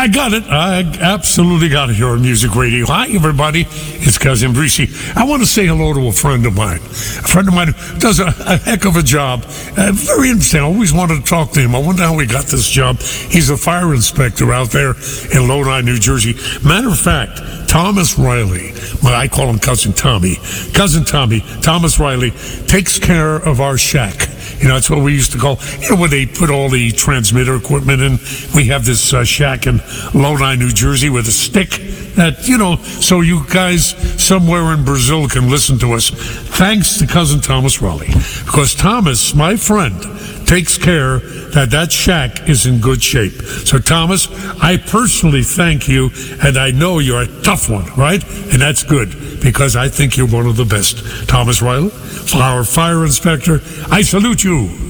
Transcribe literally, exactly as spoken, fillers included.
I got it. I absolutely got it here on Music Radio. Hi, everybody. It's Cousin Brucey. I want to say hello to a friend of mine. A friend of mine who does a, a heck of a job. Uh, very interesting. I always wanted to talk to him. I wonder how he got this job. He's a fire inspector out there in Lodi, New Jersey. Matter of fact, Thomas Riley, well, I call him Cousin Tommy. Cousin Tommy, Thomas Riley, takes care of our shack. You know, that's what we used to call, you know, where they put all the transmitter equipment in. We have this uh, shack in Lodi, New Jersey with a stick that, you know, so you guys somewhere in Brazil can listen to us. Thanks to Cousin Thomas Riley. Because Thomas, my friend, takes care that that shack is in good shape. So, Thomas, I personally thank you, and I know you're a tough one, right? And that's good, because I think you're one of the best. Thomas Riley, our fire inspector, I salute you.